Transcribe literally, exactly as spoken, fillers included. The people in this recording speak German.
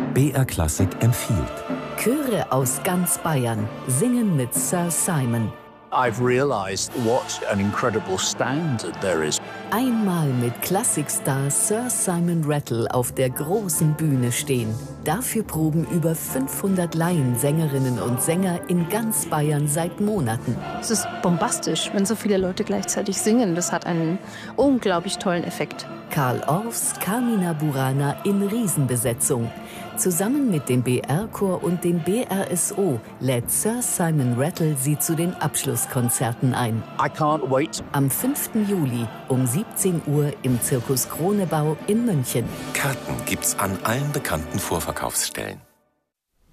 B R Klassik empfiehlt. Chöre aus ganz Bayern singen mit Sir Simon. I've realized what an incredible standard there is. Einmal mit Klassikstar Sir Simon Rattle auf der großen Bühne stehen. Dafür proben über fünfhundert Laiensängerinnen und Sänger in ganz Bayern seit Monaten. Es ist bombastisch, wenn so viele Leute gleichzeitig singen. Das hat einen unglaublich tollen Effekt. Karl Orffs Carmina Burana in Riesenbesetzung. Zusammen mit dem B R-Chor und dem B R S O lädt Sir Simon Rattle sie zu den Abschlusskonzerten ein. I can't wait. Am fünften Juli um siebzehn Uhr im Zirkus Kronebau in München. Karten gibt's an allen bekannten Vorverkaufsstellen.